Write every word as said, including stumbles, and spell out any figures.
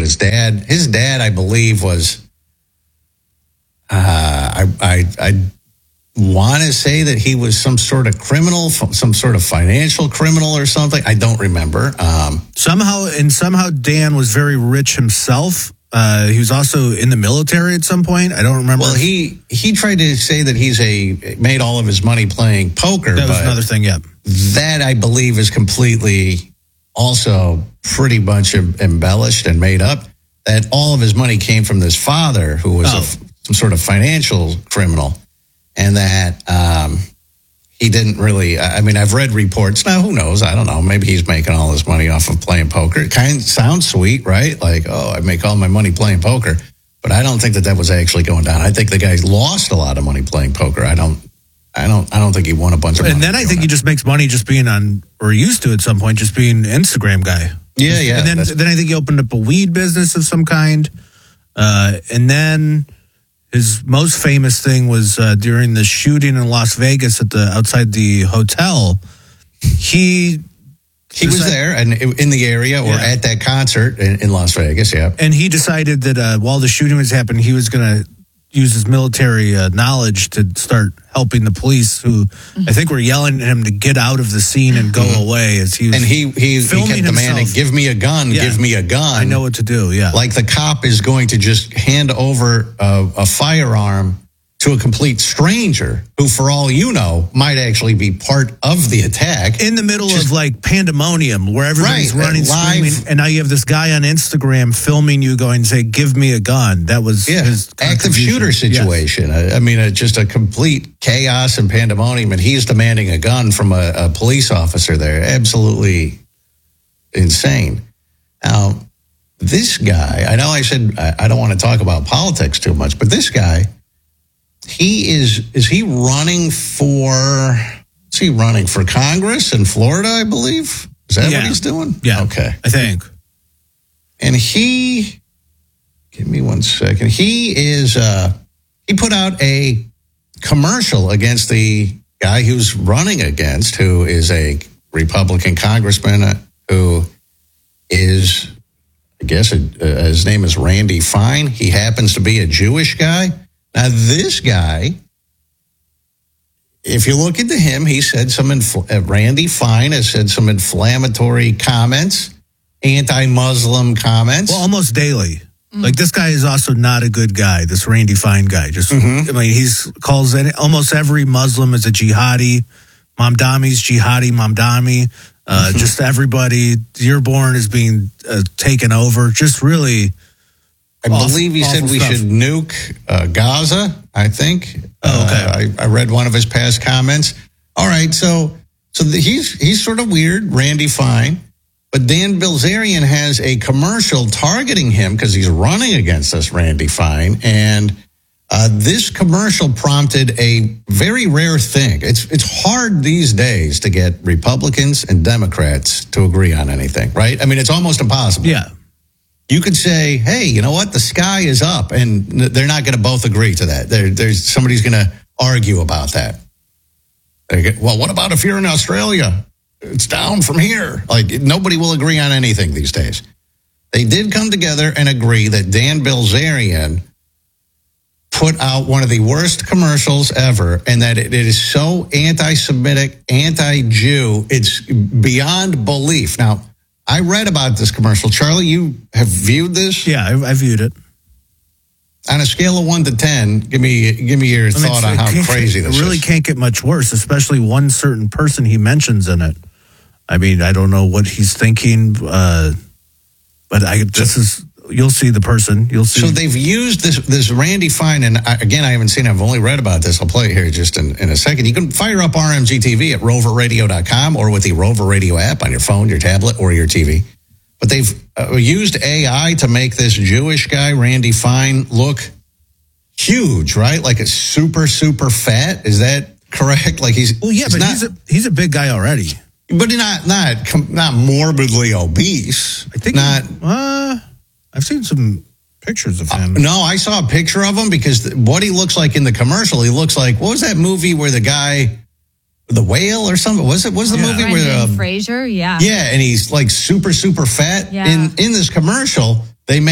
but his dad, his dad, I believe, was. Uh, I I I want to say that he was some sort of criminal, some sort of financial criminal or something. I don't remember. Um, somehow, and somehow, Dan was very rich himself. Uh, he was also in the military at some point. I don't remember. Well, he he tried to say that he's a made all of his money playing poker. That was but another thing. Yeah, that I believe is completely also pretty much embellished and made up. That all of his money came from this father who was oh. a, some sort of financial criminal, and that um, he didn't really. I mean, I've read reports. Now, who knows? I don't know. Maybe he's making all his money off of playing poker. It kind of sounds sweet, right? Like, oh, I make all my money playing poker. But I don't think that that was actually going down. I think the guy lost a lot of money playing poker. I don't. I don't. I don't think he won a bunch of money. And then I think that. he just makes money just being on, or used to at some point, just being an Instagram guy. Yeah, yeah. And then, then I think he opened up a weed business of some kind. Uh, and then his most famous thing was uh, during the shooting in Las Vegas at the outside the hotel. He he was there and in the area or yeah. at that concert in, in Las Vegas. Yeah, and he decided that uh, while the shooting was happening, he was going to use his military uh, knowledge to start helping the police, who mm-hmm. I think were yelling at him to get out of the scene and go mm-hmm. away. As he was and he he, he kept demanding, himself. "Give me a gun, yeah. give me a gun." I know what to do. Yeah, like the cop is going to just hand over a, a firearm to a complete stranger who, for all you know, might actually be part of the attack. In the middle just, of like pandemonium where everybody's right, running, live, screaming, and now you have this guy on Instagram filming you going, say, give me a gun. That was yeah, his active shooter situation. Yes. I, I mean, uh, just a complete chaos and pandemonium, and he's demanding a gun from a, a police officer there. Absolutely insane. Now, this guy, I know I said I, I don't want to talk about politics too much, but this guy, He is, is he running for, is he running for Congress in Florida, I believe? Is that yeah. what he's doing? Yeah. Okay. I think. And he, give me one second. He is, uh, he put out a commercial against the guy who's running against, who is a Republican congressman who is, I guess, uh, his name is Randy Fine. He happens to be a Jewish guy. Now, this guy, if you look into him, he said some, infl- uh, Randy Fine has said some inflammatory comments, anti-Muslim comments. Well, almost daily. Mm-hmm. Like, this guy is also not a good guy, this Randy Fine guy. Just, mm-hmm. I mean, he's calls any, almost every Muslim as a jihadi. Mamdami's jihadi, Mamdami. Uh, mm-hmm. Just everybody, Dearborn is being uh, taken over. Just really... I believe he said we stuff. should nuke uh, Gaza, I think. Oh, okay. Uh, I, I read one of his past comments. All right, so so the, he's he's sort of weird, Randy Fine. But Dan Bilzerian has a commercial targeting him because he's running against us, Randy Fine. And uh, this commercial prompted a very rare thing. It's, it's hard these days to get Republicans and Democrats to agree on anything, right? I mean, it's almost impossible. Yeah. You could say, hey, you know what? The sky is up, and they're not going to both agree to that. There, there's somebody's going to argue about that. Get, well, what about if you're in Australia? It's down from here. Like, nobody will agree on anything these days. They did come together and agree that Dan Bilzerian put out one of the worst commercials ever, and that it, it is so anti-Semitic, anti-Jew, it's beyond belief. Now, I read about this commercial. Charlie, you have viewed this? Yeah, I, I viewed it. On a scale of one to ten, give me give me your I mean, thought on how crazy this is. It really is. can't get much worse, especially one certain person he mentions in it. I mean, I don't know what he's thinking, uh, but I this is you'll see the person. You'll see. So they've used this this Randy Fine, and I, again, I haven't seen it. I've only read about this. I'll play it here just in, in a second. You can fire up R M G T V at rover radio dot com or with the Rover Radio app on your phone, your tablet, or your T V. But they've uh, used A I to make this Jewish guy, Randy Fine, look huge, right? Like a super, super fat. Is that correct? Like he's well, yeah, he's but not, he's a he's a big guy already. But not not not morbidly obese. I think not. He, uh, I've seen some pictures of him. Uh, no, I saw a picture of him because the, what he looks like in the commercial, he looks like, what was that movie where the guy, the whale or something? Was it, was the yeah. movie Brendan where, um, Fraser? Yeah. Yeah. And he's like super, super fat yeah. in, in this commercial. They made